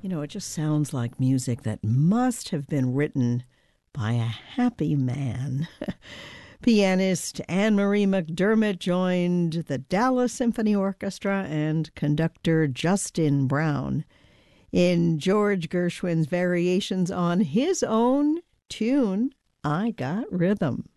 You know, it just sounds like music that must have been written by a happy man. Pianist Anne-Marie McDermott joined the Dallas Symphony Orchestra and conductor Justin Brown in George Gershwin's variations on his own tune, I Got Rhythm.